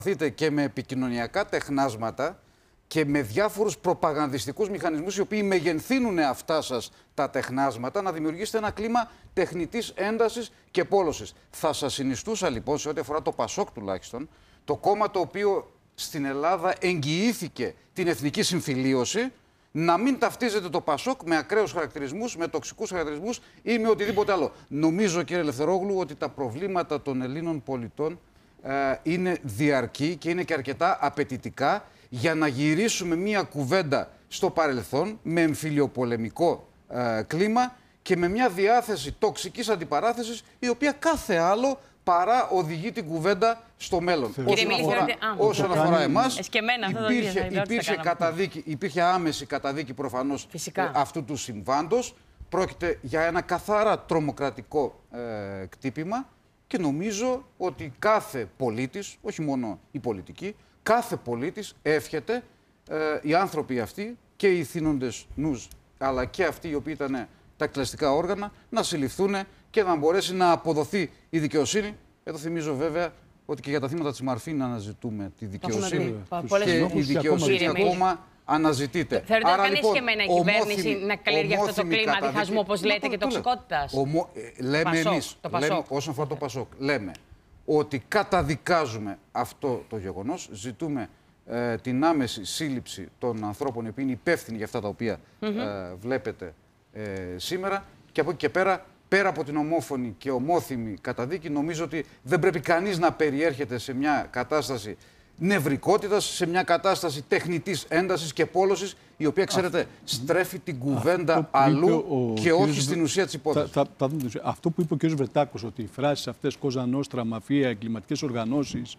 Δείτε και με επικοινωνιακά τεχνάσματα και με διάφορους προπαγανδιστικούς μηχανισμούς οι οποίοι μεγενθύνουν αυτά σας τα τεχνάσματα να δημιουργήσετε ένα κλίμα τεχνητής έντασης και πόλωσης. Θα σας συνιστούσα λοιπόν, σε ό,τι αφορά το ΠΑΣΟΚ τουλάχιστον, το κόμμα το οποίο στην Ελλάδα εγγυήθηκε την εθνική συμφιλίωση, να μην ταυτίζετε το ΠΑΣΟΚ με ακραίους χαρακτηρισμούς, με τοξικούς χαρακτηρισμούς ή με οτιδήποτε άλλο. Νομίζω, κύριε Ελευθερόγλου, ότι τα προβλήματα των Ελλήνων πολιτών είναι διαρκή και είναι και αρκετά απαιτητικά για να γυρίσουμε μία κουβέντα στο παρελθόν με εμφυλιοπολεμικό κλίμα και με μια διάθεση τοξικής αντιπαράθεσης η οποία κάθε άλλο παρά οδηγεί την κουβέντα στο μέλλον. Όσον αφορά εμάς, υπήρχε άμεση καταδίκη προφανώς αυτού του συμβάντος. Πρόκειται για ένα καθαρά τρομοκρατικό κτύπημα και νομίζω ότι κάθε πολίτης, όχι μόνο οι πολιτικοί, κάθε πολίτης εύχεται οι άνθρωποι αυτοί και οι θύνοντες νους, αλλά και αυτοί οι οποίοι ήταν τα εκκληστικά όργανα, να συλληφθούν και να μπορέσει να αποδοθεί η δικαιοσύνη. Εδώ θυμίζω βέβαια ότι και για τα θύματα της Μαρφίν αναζητούμε τη δικαιοσύνη και η δικαιοσύνη ακόμα αναζητείται. Θεωρείτε ότι κανείς και μένα η κυβέρνηση να καλλιεργεί αυτό το κλίμα διχασμού, όπως λέτε, και τοξικότητας? Λέμε εμείς, όσον αφορά το ΠΑΣΟΚ, λέμε ότι καταδικάζουμε αυτό το γεγονός, ζητούμε την άμεση σύλληψη των ανθρώπων οι οποίοι είναι υπεύθυνοι για αυτά τα οποία βλέπετε σήμερα, και από εκεί και πέρα από την ομόφωνη και ομόθυμη καταδίκη, νομίζω ότι δεν πρέπει κανείς να περιέρχεται σε μια κατάσταση νευρικότητας, σε μια κατάσταση τεχνητής έντασης και πόλωσης, η οποία, ξέρετε, στρέφει την κουβέντα αλλού και όχι στην ουσία της υπόθεσης. Αυτό που είπε ο κ. Βρετάκος, ότι οι φράσεις αυτές, Κόζα Νόστρα, μαφία, εγκληματικές οργανώσεις,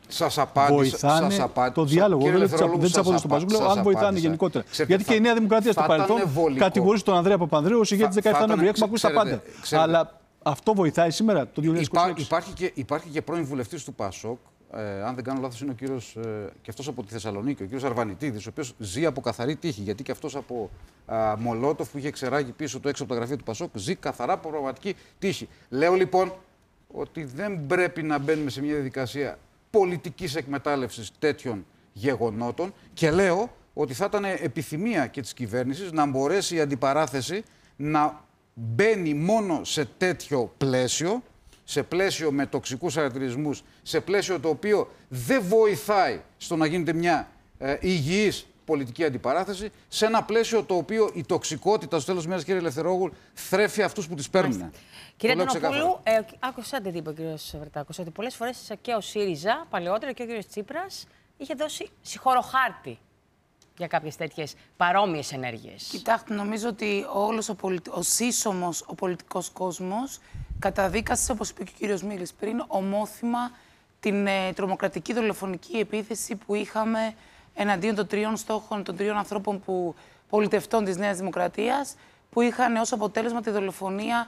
βοηθάνε το διάλογο. Δεν τις αποδείξω στον Πασόκ, λέω αν βοηθάνε γενικότερα. Γιατί και η Νέα Δημοκρατία στο παρελθόν κατηγορούσε τον Ανδρέα Παπανδρέου ως ηγέτη της 17 Νοεμβρίου. Έχουμε ακούσει τα πάντα. Αλλά αυτό βοηθάει σήμερα το 2026? Υπάρχει και πρώην βουλευτής του ΠΑΣΟΚ. Αν δεν κάνω λάθος, είναι ο κύριος, και αυτός από τη Θεσσαλονίκη, ο κύριος Αρβανιτίδης, ο οποίος ζει από καθαρή τύχη. Γιατί και αυτός από Μολότοφ που είχε ξεράγει πίσω του έξω από τα γραφεία του ΠΑΣΟΚ, ζει καθαρά από πραγματική τύχη. Λέω λοιπόν ότι δεν πρέπει να μπαίνουμε σε μια διαδικασία πολιτικής εκμετάλλευσης τέτοιων γεγονότων και λέω ότι θα ήταν επιθυμία και της κυβέρνησης να μπορέσει η αντιπαράθεση να μπαίνει μόνο σε τέτοιο πλαίσιο, σε πλαίσιο με τοξικούς χαρακτηρισμούς, σε πλαίσιο το οποίο δεν βοηθάει στο να γίνεται μια υγιής πολιτική αντιπαράθεση, σε ένα πλαίσιο το οποίο η τοξικότητα στο τέλος της μέρας, κύριε Ελευθερόγλου, θρέφει αυτούς που τις παίρνουν. Κύριε Αντωνοπούλου, άκουσατε τι είπε ο κύριος Βρετάκος, ότι πολλές φορές και ο ΣΥΡΙΖΑ, παλαιότερα, και ο κύριος Τσίπρας είχε δώσει συγχωροχάρτη για κάποιες τέτοιες παρόμοιες ενέργειες. Κοιτάξτε, νομίζω ότι όλος ο σύσσωμος, ο πολιτικός κόσμος καταδίκασε, όπως είπε και ο κύριος Μίλης πριν, ομόθυμα την τρομοκρατική δολοφονική επίθεση που είχαμε εναντίον των τριών στόχων, των τριών ανθρώπων πολιτευτών της Νέας Δημοκρατίας, που είχαν ως αποτέλεσμα τη δολοφονία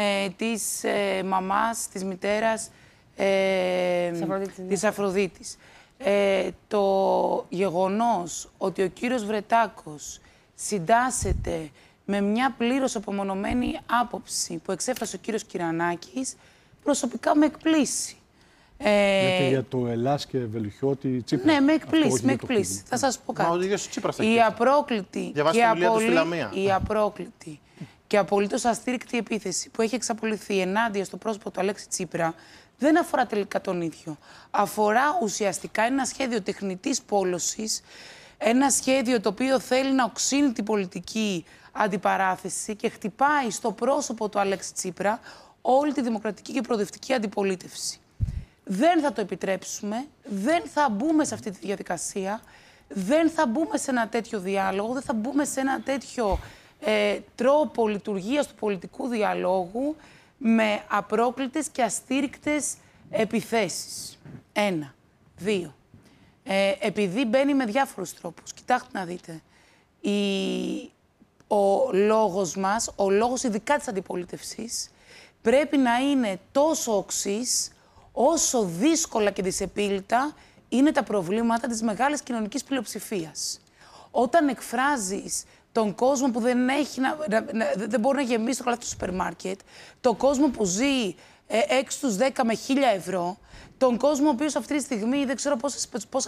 της μαμάς, της μητέρας της Αφροδίτης. Το γεγονός ότι ο κύριος Βρετάκος συντάσσεται με μια πλήρως απομονωμένη άποψη που εξέφρασε ο κύριος Κυρανάκης, προσωπικά με εκπλήσει. Για το Ελλάς και Βελουχιώτη Τσίπρα. Ναι, με εκπλήσει. Θα σας πω κάτι. Η απρόκλητη και απολύτως αστήρικτη επίθεση που έχει εξαπολυθεί ενάντια στο πρόσωπο του Αλέξη Τσίπρα δεν αφορά τελικά τον ίδιο. Αφορά ουσιαστικά ένα σχέδιο τεχνητής πόλωσης, ένα σχέδιο το οποίο θέλει να οξύνει την πολιτική αντιπαράθεση και χτυπάει στο πρόσωπο του Αλέξη Τσίπρα όλη τη δημοκρατική και προοδευτική αντιπολίτευση. Δεν θα το επιτρέψουμε, δεν θα μπούμε σε αυτή τη διαδικασία, δεν θα μπούμε σε ένα τέτοιο διάλογο, δεν θα μπούμε σε ένα τέτοιο τρόπο λειτουργίας του πολιτικού διαλόγου με απρόκλητες και αστήρικτες επιθέσεις. 1. 2. Επειδή μπαίνει με διάφορους τρόπους. Κοιτάξτε να δείτε. Ο λόγος μας, ο λόγος ειδικά της αντιπολίτευσης, πρέπει να είναι τόσο οξύς, όσο δύσκολα και δυσεπίλητα είναι τα προβλήματα της μεγάλης κοινωνικής πλειοψηφίας. Όταν εκφράζεις τον κόσμο που δεν μπορεί να γεμίσει το καλάθι του σούπερ μάρκετ, τον κόσμο που ζει 6 στους 10 με 1.000 ευρώ, τον κόσμο ο οποίος αυτή τη στιγμή δεν ξέρω πόσα